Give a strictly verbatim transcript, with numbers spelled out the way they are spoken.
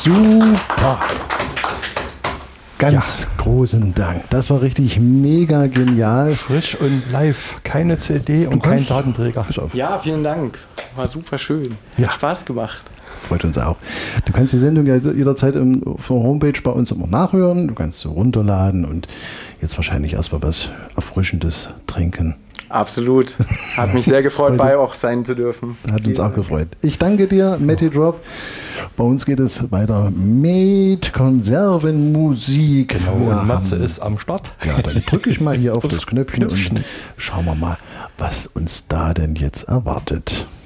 Super. Ganz ja. großen Dank. Das war richtig mega genial. Frisch und live. Keine C D und kein Datenträger. Ja, vielen Dank. War super schön. Ja. Hat Spaß gemacht. Freut uns auch. Du kannst die Sendung ja jederzeit auf der Homepage bei uns immer nachhören. Du kannst sie runterladen und jetzt wahrscheinlich erstmal was Erfrischendes trinken. Absolut. Hat mich sehr gefreut, bei auch sein zu dürfen. Hat uns auch gefreut. Ich danke dir, Matty Drop. Bei uns geht es weiter mit Konservenmusik. Genau, ja, und Matze ist am Start. Ja, dann drücke ich mal hier auf das Knöpfchen und schauen wir mal, was uns da denn jetzt erwartet.